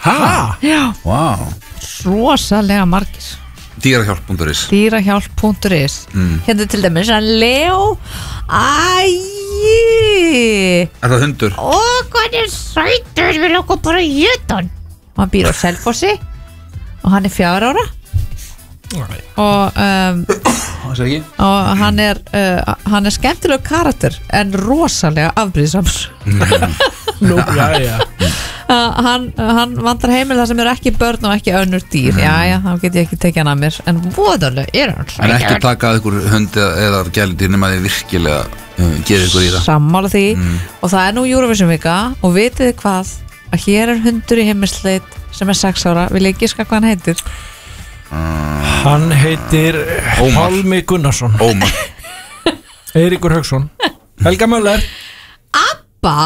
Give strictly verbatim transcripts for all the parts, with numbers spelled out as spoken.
Hæ? Já. Vá. Rosalega margir. Dýrahjálp punktur is Dýrahjálp punktur is mm. Hérna til dæmis að Leo Æi Er það hundur? Ó, hvað er sætur Við lókum bara í jötan Og hann býr á Selfossi Og hann er fjár ára Og um, Og hann er uh, Hann er skemmtilega karakter En rosalega afbrýðsamur Nú, já, já Uh, hann, hann vandrar heimil það sem eru ekki börn og ekki önnur dýr mm. já, já, þá get ég ekki tekið hann að mér en voðalega er hann En ekki taka að ykkur hund eða, eða gæludýr nema því virkilega uh, gera ykkur í það Sammála því mm. og það er nú Eurovision vika og vitið þið hvað að hér er hundur í heimilsleit sem er sex ára, vil ég giska hvað hann heitir? Uh, hann heitir Ómar. Pálmi Gunnarsson Ómar Eiríkur Hauksson Helga Möller Abba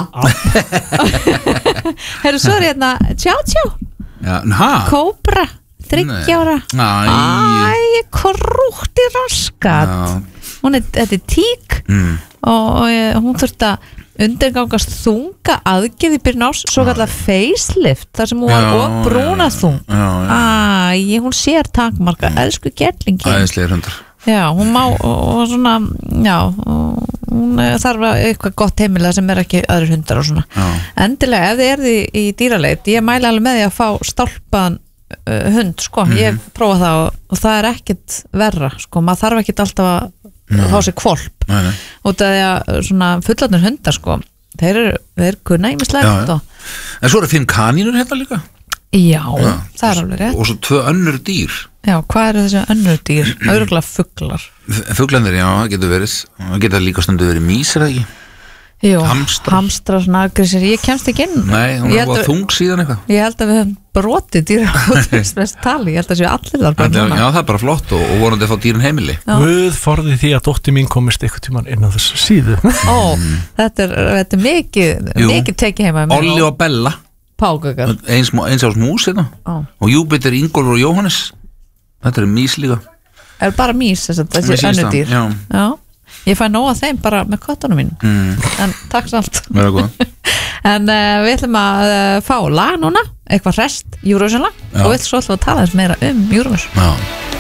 Herru, svo er hérna Tjá tjá Kóbra, þriggjára Æ, korrúkti raskat Hún er, þetta er tík mm. og, og hún þurfti að undirgangast þunga aðgerð í byrjun ás svo kallar facelift þar sem hún var og brúna þung Æ, hún sér takmarka mm. elsku gerlingi Æðislegir hundar Já, hún má og svona já, og hún þarf eitthvað gott heimilega sem er ekki öðru hundar og svona já. Endilega, ef þið er því í dýraleit ég mæli alveg með því að fá stálpaðan uh, hund, sko, mm-hmm. ég prófa það og, og það er ekkit verra, sko maður þarf ekkit alltaf að fá sér kvolp út af því að svona fullarnir hundar, sko, þeir eru þeir kunna ýmislegt og... En svo eru fimm kanínur hérna líka Já, já, það er alveg rétt Og svo tvö önnur dýr Já, hvað eru þessi önnur dýr? Örugglega fuglar Fuglandir, já, það getur verið Það getur líka stundu verið mís, er það ekki? Jú, Hamstrar hamstrar, svona aggressir Ég kemst ekki inn Nei, hún Ég er held búið að- þung síðan eitthvað Ég held að við höfum brotið dýra tali, ég held að séu allir þar bara Já, núna. já, það er bara flott og, og vonandi að fá dýrin heimili Já. Guð forði því að dóttir mín komist eitthvað tímann inn á þessu síðu Ó, þetta er, þetta er mikið Jú. mikið tekið heima með Olli og Bella Págökar Eins, eins ás mús hérna Ó. Og Júpiter, Ingólfur og Jóhannes Þetta er mís líka Er bara mís þess að Mér þessi sýnist önnur það, dýr já. Já. Ég fæ nóg að þeim bara með köttunum mín mm. En takk samt Verða góð En uh, við ætlum að uh, fá lag núna Eitthvað rest, Eurovision lag Já. Og við ætlum svo alltaf að tala þess meira um Eurovision Já